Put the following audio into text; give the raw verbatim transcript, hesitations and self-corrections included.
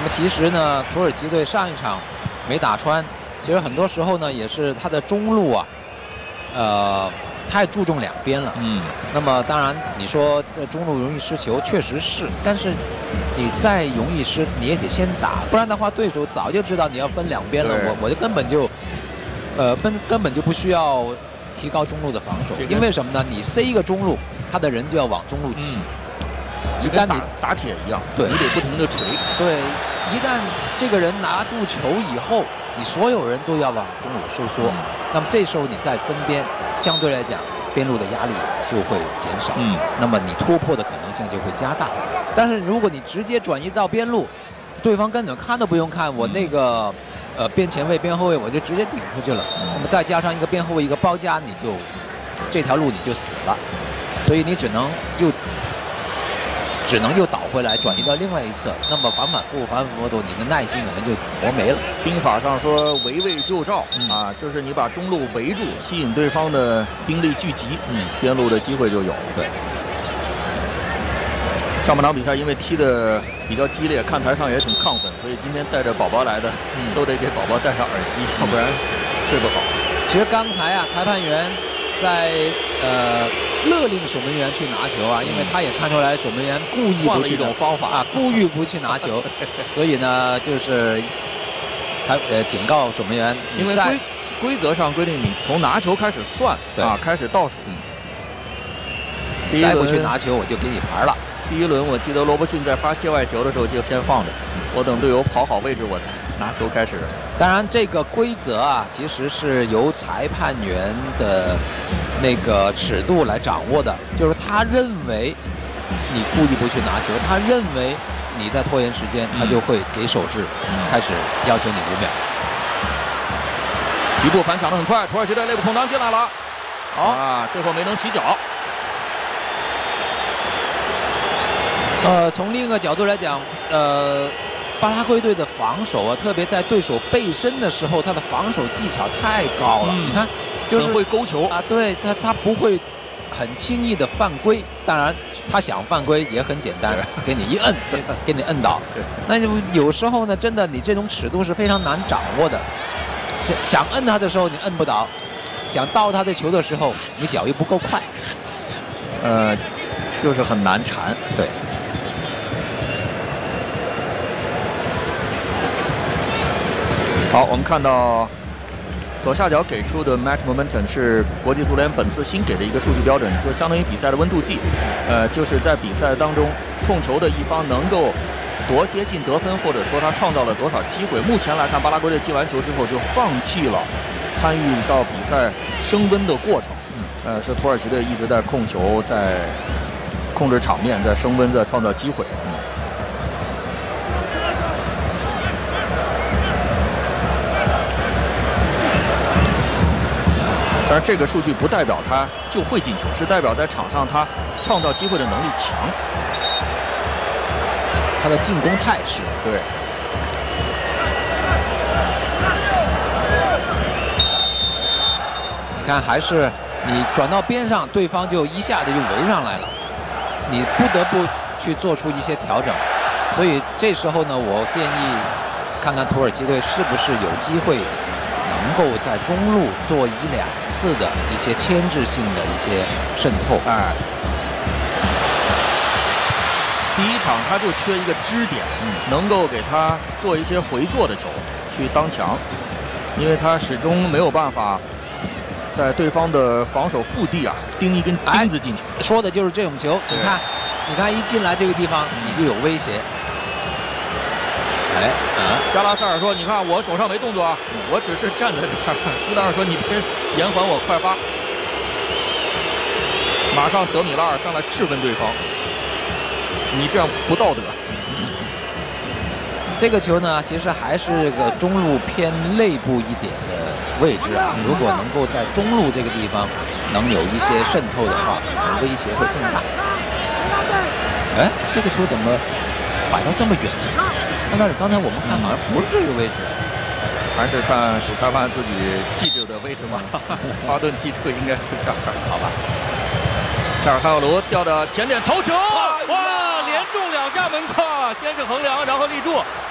那么其实呢，土耳其队上一场没打穿，其实很多时候呢也是他的中路啊，呃，太注重两边了。 嗯。 那么当然你说呃中路容易失球，确实是，但是你再容易失，你也得先打，不然的话对手早就知道你要分两边了，我我就根本就，呃，根根本就不需要提高中路的防守，因为什么呢？你塞一个中路，他的人就要往中路挤。嗯一旦你打铁一样，对，你得不停的锤。 对，一旦这个人拿住球以后，你所有人都要往中路收缩。嗯、那么这时候你再分边，相对来讲边路的压力就会减少。嗯，那么你突破的可能性就会加大。但是如果你直接转移到边路，对方根本看都不用看，我那个呃边前卫、边后卫我就直接顶出去了。嗯、那么再加上一个边后卫一个包夹，你就这条路你就死了。所以你只能又。只能又倒回来，转移到另外一侧，那么反反复复、反反复复，你的耐心可能就磨没了。 兵法上说围魏救赵、嗯、啊，就是你把中路围住，吸引对方的兵力聚集，嗯，边路的机会就有了。 对。 上半场比赛因为踢得比较激烈，看台上也挺亢奋，所以今天带着宝宝来的，嗯、都得给宝宝戴上耳机，要不然睡不好。 其实刚才啊，裁判员在呃。勒令守门员去拿球啊，因为他也看出来守门员故意不去一种方法啊，故意不去拿球，所以呢，就是才呃警告守门员， 因为规规则上规定你从拿球开始算啊，开始倒数。嗯、 第一轮再不去拿球，我就给你牌了。 第一轮我记得罗伯逊在发界外球的时候就先放着，我等队友跑好位置我才拿球开始。 当然，这个规则啊，其实是由裁判员的那个尺度来掌握的，就是他认为你故意不去拿球，他认为你在拖延时间，他就会给手势，嗯、开始要求你五秒。 一步反抢得很快，土耳其队内部空当进来了，好啊，最后没能起脚。 呃，从另一个角度来讲，呃。巴拉圭队的防守啊，特别在对手背身的时候，他的防守技巧太高了。嗯、你看，就是会勾球啊，对他他不会很轻易的犯规。当然，他想犯规也很简单，给你一摁，给, 给你摁倒。那就有时候呢，真的你这种尺度是非常难掌握的。想想摁他的时候你摁不倒，想到他的球的时候你脚又不够快， 呃，就是很难缠。 对。 好，我们看到左下角给出的 match momentum 是国际足联本次新给的一个数据标准，就相当于比赛的温度计。呃，就是在比赛当中控球的一方能够多接近得分，或者说他创造了多少机会。目前来看，巴拉圭队进完球之后就放弃了参与到比赛升温的过程。嗯，呃，是土耳其队一直在控球，在控制场面，在升温，在创造机会。嗯。当然，这个数据不代表他就会进球，是代表在场上他创造机会的能力强， 他的进攻态势。 对。 你看，还是你转到边上，对方就一下子就围上来了，你不得不去做出一些调整。所以这时候呢，我建议看看土耳其队是不是有机会。能够在中路做一两次的一些牵制性的一些渗透。 哎，第一场他就缺一个支点，嗯，能够给他做一些回做的球去当墙，因为他始终没有办法在对方的防守腹地啊钉一根钉子进去。 哎、说的就是这种球，你看，你看一进来这个地方你就有威胁。哎， 啊，加拉塞尔说：“你看我手上没动作啊，我只是站在这儿。”朱大尔说：“你别延缓我快发。”马上德米拉尔上来质问对方：“你这样不道德。” 这个球呢，其实还是个中路偏内部一点的位置啊。如果能够在中路这个地方能有一些渗透的话，可能威胁会更大。哎，这个球怎么摆到这么远呢？但是刚才我们看好像不是这个位置， 还是看主裁判自己记住的位置吗？巴顿记住应该是这儿，好吧。查尔哈卢吊的前点头球，哇，连中两下门框，先是横梁，然后立柱。